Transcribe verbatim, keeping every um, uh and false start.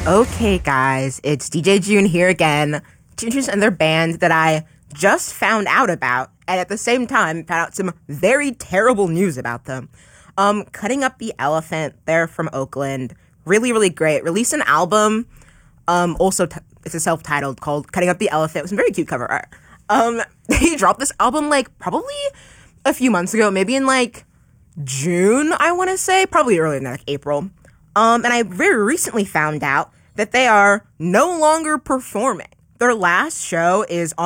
Okay, guys, it's D J June here again to introduce another band that I just found out about, and at the same time found out some very terrible news about them. Um, Cutting Up the Elephant, they're from Oakland. Really, really great. Released an album, um, also t- it's a self-titled called Cutting Up the Elephant. It was some very cute cover art. Um, they dropped this album like probably a few months ago, maybe in like June, I want to say, probably earlier than that, like April. Um, and I very recently found out that they are no longer performing. Their last show is on